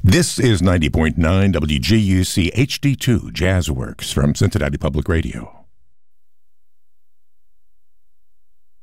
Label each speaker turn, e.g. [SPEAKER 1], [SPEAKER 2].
[SPEAKER 1] This is 90.9 WGUC HD2 Jazzworks from Cincinnati Public Radio.